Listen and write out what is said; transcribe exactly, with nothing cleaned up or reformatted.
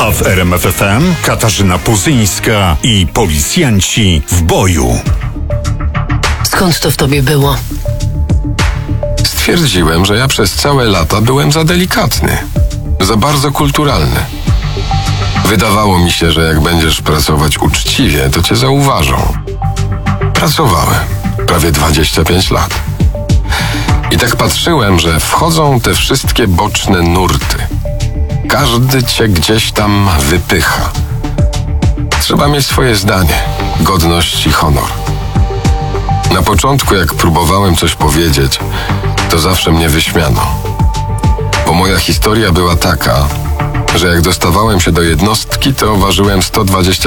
A w R M F F M Katarzyna Puzyńska i policjanci w boju. Skąd to w tobie było? Stwierdziłem, że ja przez całe lata byłem za delikatny, za bardzo kulturalny. Wydawało mi się, że jak będziesz pracować uczciwie, to cię zauważą. Pracowałem prawie dwadzieścia pięć lat. I tak patrzyłem, że wchodzą te wszystkie boczne nurty. Każdy cię gdzieś tam wypycha. Trzeba mieć swoje zdanie, godność i honor. Na początku, jak próbowałem coś powiedzieć, to zawsze mnie wyśmiano. Bo moja historia była taka, że jak dostawałem się do jednostki, to ważyłem sto dwadzieścia